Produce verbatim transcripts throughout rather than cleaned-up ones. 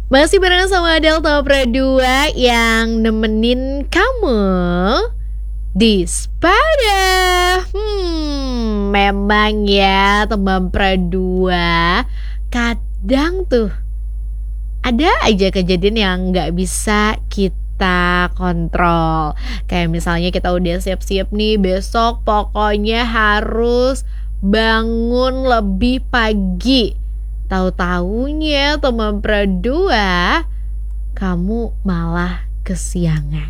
Masih bareng sama Delta Pro dua yang nemenin kamu di Sepeda. Hmm, memang ya teman Pro dua, kadang tuh ada aja kejadian yang gak bisa kita kontrol. Kayak misalnya kita udah siap-siap nih, besok pokoknya harus bangun lebih pagi. Tahu-taunya teman Pro dua, kamu malah kesiangan.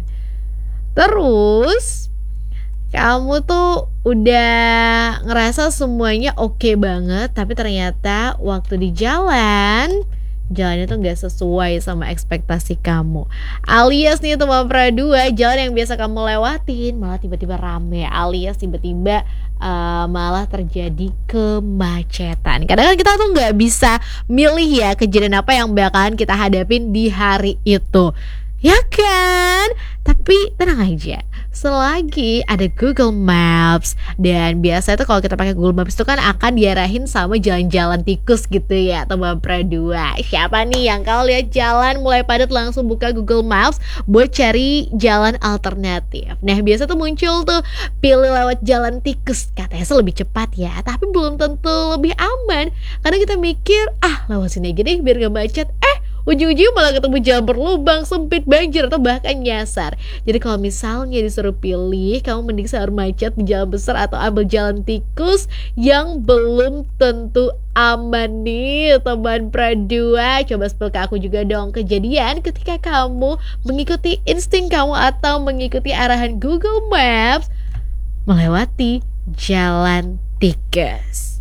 Terus kamu tuh udah ngerasa semuanya oke banget, tapi ternyata waktu di jalan, jalannya tuh gak sesuai sama ekspektasi kamu. Alias nih teman Pro dua, jalan yang biasa kamu lewatin malah tiba-tiba rame, alias tiba-tiba Uh, malah terjadi kemacetan. Kadang kan kita tuh nggak bisa milih ya kejadian apa yang bakalan kita hadapin di hari itu, ya kan? Tapi tenang aja, selagi ada Google Maps, dan biasanya tuh kalau kita pakai Google Maps itu kan akan diarahin sama jalan-jalan tikus gitu ya teman Pro dua. Siapa nih yang kalau lihat jalan mulai padat langsung buka Google Maps buat cari jalan alternatif? Nah biasa tuh muncul tuh pilih lewat jalan tikus, katanya sih lebih cepat ya, tapi belum tentu lebih aman. Karena kita mikir ah lewat sini aja deh biar gak macet, eh ujung-ujung malah ketemu jalan berlubang, sempit, banjir, atau bahkan nyasar. Jadi kalau misalnya disuruh pilih, kamu mending sahur macet di jalan besar atau ambil jalan tikus yang belum tentu aman nih teman Pro dua. Coba spill ke aku juga dong kejadian ketika kamu mengikuti insting kamu atau mengikuti arahan Google Maps melewati jalan tikus.